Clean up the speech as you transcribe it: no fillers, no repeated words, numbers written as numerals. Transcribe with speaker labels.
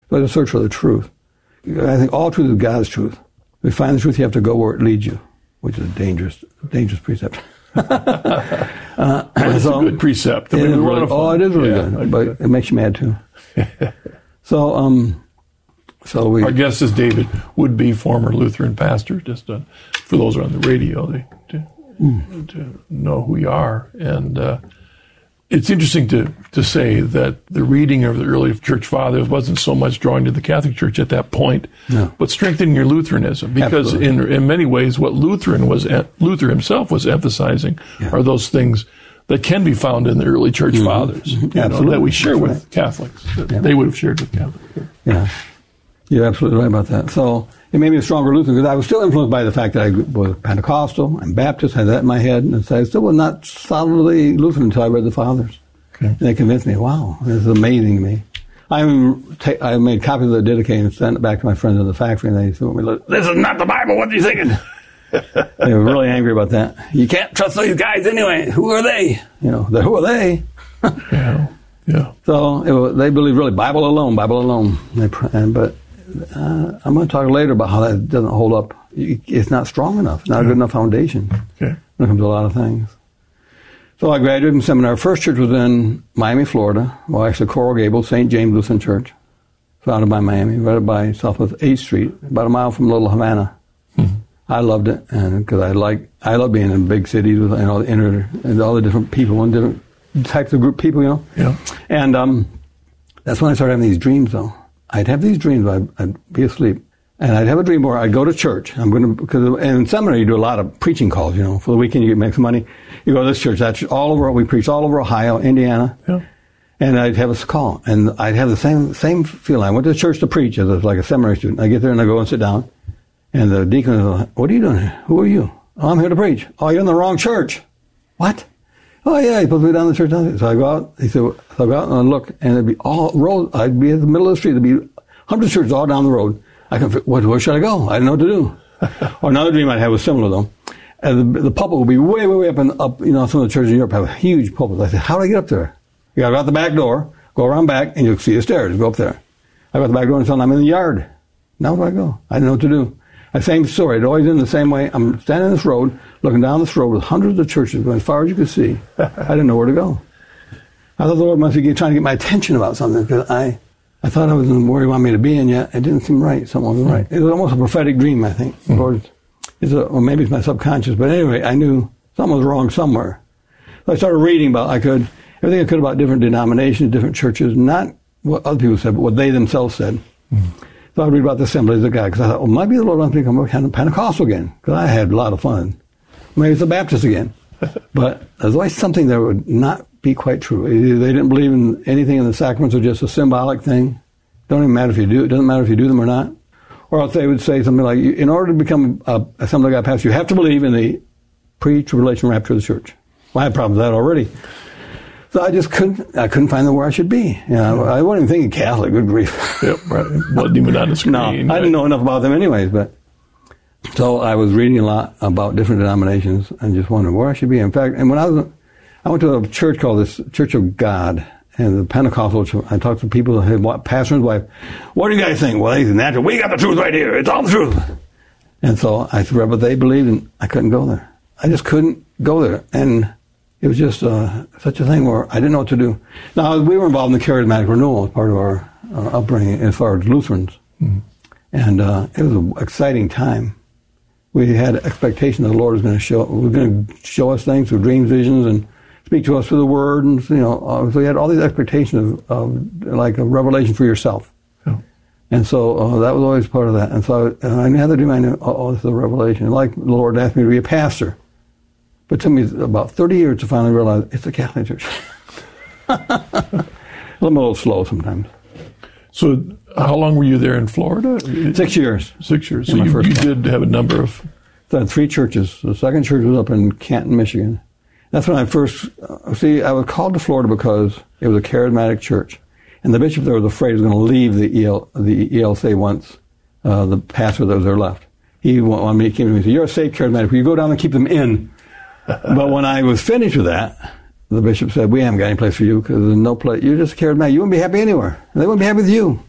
Speaker 1: So I just search for the truth. I think all truth is God's truth. If you find the truth, you have to go where it leads you, which is a dangerous precept.
Speaker 2: It's a good precept.
Speaker 1: It is really good, but it makes you mad too. So
Speaker 2: our guest is David Woodby, former Lutheran pastor. Just for those who are on the radio, to know who you are. And it's interesting to say that the reading of the early church fathers wasn't so much drawing to the Catholic Church at that point, but strengthening your Lutheranism. Because in many ways, what Luther himself was emphasizing are those things that can be found in the early church fathers, that we share with Catholics, that they would have shared with Catholics.
Speaker 1: Yeah, you're absolutely right about that. So it made me a stronger Lutheran because I was still influenced by the fact that I was Pentecostal and Baptist, had that in my head, and so I still was not solidly Lutheran until I read the Fathers. Okay. And they convinced me, wow, this is amazing to me. I made copies of the Didache and sent it back to my friends in the factory, and they said, "This is not the Bible, what are you thinking?" They were really angry about that. You can't trust these guys anyway. Who are they? Who are they?
Speaker 2: Yeah.
Speaker 1: So they believe really Bible alone. But I'm going to talk later about how that doesn't hold up. It's not strong enough. It's not a good enough foundation when it comes to a lot of things. So I graduated from seminary. First church was in Miami, Florida. Well, actually, Coral Gables, St. James Lutheran Church, founded by Miami, right by Southwest 8th Street, about a mile from Little Havana. Mm-hmm. I loved it, and because I love being in big cities with all the different people and different types of group people,
Speaker 2: Yeah.
Speaker 1: And that's when I started having these dreams, though. I'd have these dreams. I'd be asleep, and I'd have a dream where I'd go to church. Because in seminary you do a lot of preaching calls. For the weekend you make some money. You go to this church. That's all over. We preach all over Ohio, Indiana. Yeah. And I'd have a call, and I'd have the same feeling. I went to church to preach as like a seminary student. I get there and I go and sit down, and the deacon is like, "What are you doing here? Who are you?" "Oh, I'm here to preach." "Oh, you're in the wrong church." "What?" "Oh, yeah, you're supposed to be down the church down there." So I go out. He said, so I go out and I look, and it'd be all roads. I'd be in the middle of the street. There'd be hundreds of churches all down the road. Where should I go? I didn't know what to do. Or another dream I'd have was similar, though. And the pulpit would be way, way, way up, some of the churches in Europe have a huge pulpit. I said, how do I get up there? You got to go out the back door, go around back, and you'll see the stairs. Go up there. I go out the back door until I'm in the yard. Now where do I go? I didn't know what to do. The same story. It always in the same way. I'm standing in this road, looking down this road with hundreds of churches going as far as you could see. I didn't know where to go. I thought the Lord must be trying to get my attention about something because I thought I was in where He wanted me to be, and yet it didn't seem right. Something wasn't right. It was almost a prophetic dream, I think. Or maybe it's my subconscious, but anyway, I knew something was wrong somewhere. So I started reading about everything I could about different denominations, different churches, not what other people said, but what they themselves said. So I read about the Assemblies of God, because I thought, well, maybe the Lord wants me to become Pentecostal again, because I had a lot of fun. Maybe it's a Baptist again. But there's always something that would not be quite true. Either they didn't believe in anything in the sacraments or just a symbolic thing. Don't even matter if you do it. Doesn't matter if you do them or not. Or else they would say something like, in order to become a Assembly of God pastor, you have to believe in the pre-tribulation rapture of the church. Well, I had problems with that already. So I just couldn't find where I should be. I wasn't even thinking Catholic, good grief.
Speaker 2: Yep, right. Wasn't even on the screen.
Speaker 1: No, I didn't know enough about them anyways, but so I was reading a lot about different denominations and just wondering where I should be. In fact, and when I went to a church called the Church of God, and the Pentecostal church, I talked to people, pastor and his wife, what do you guys think? Well, they said, natural. We got the truth right here. It's all the truth. And so I said, but they believed, and I couldn't go there. I just couldn't go there. And it was just such a thing where I didn't know what to do. Now, we were involved in the charismatic renewal as part of our upbringing as far as Lutherans. Mm-hmm. And it was an exciting time. We had expectation that the Lord was going to show us things through dreams, visions, and speak to us through the Word. And, so we had all these expectations of like a revelation for yourself. Yeah. And so that was always part of that. And so I had the dream, I knew, this is a revelation. Like the Lord asked me to be a pastor. But it took me about 30 years to finally realize it's a Catholic church. I'm a little slow sometimes.
Speaker 2: So how long were you there in Florida?
Speaker 1: 6 years.
Speaker 2: 6 years. So you did have a number of...
Speaker 1: So I had 3 churches. The second church was up in Canton, Michigan. That's when I first... I was called to Florida because it was a charismatic church. And the bishop there was afraid he was going to leave the ELC once the pastor that was there left. He wanted me to keep him. He said, you're a safe charismatic. You go down and keep them in. But when I was finished with that, the bishop said, we haven't got any place for you because there's no place. You're just a charismatic. You wouldn't be happy anywhere. And they wouldn't be happy with you.